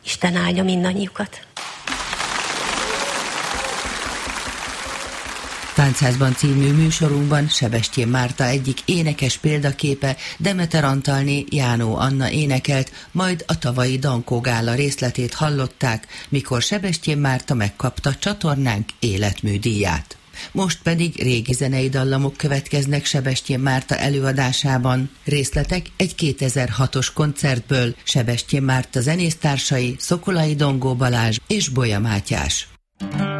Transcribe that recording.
Isten áldja mindannyiukat. Táncházban című műsorunkban Sebestyén Márta egyik énekes példaképe, Demeter Antalné Jánó Anna énekelt, majd a tavalyi Dankó gála részletét hallották, mikor Sebestyén Márta megkapta csatornánk életműdíját. Most pedig régi zenei dallamok következnek Sebestyén Márta előadásában. Részletek egy 2006-os koncertből, Sebestyén Márta zenésztársai Szokolai Dongó Balázs és Bolya Mátyás.